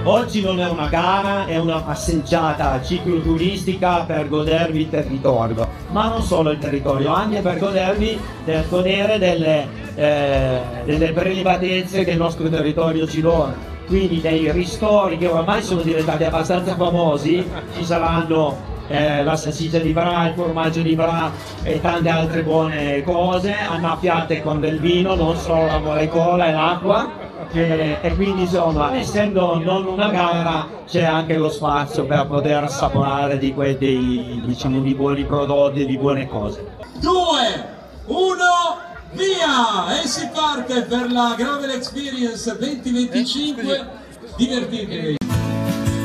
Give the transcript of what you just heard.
Oggi non è una gara, è una passeggiata cicloturistica per godervi il territorio, ma non solo il territorio, anche per godere delle prelibatezze che il nostro territorio ci dona. Quindi dei ristori che ormai sono diventati abbastanza famosi, ci saranno la salsiccia di Bra, il formaggio di Bra e tante altre buone cose, annaffiate con del vino, non solo la molecola e l'acqua. E quindi insomma, essendo non una gara, c'è anche lo spazio per poter assaporare diciamo, di buoni prodotti, di buone cose. 2, 1, via! E si parte per la Gravel Experience 2025, divertitevi!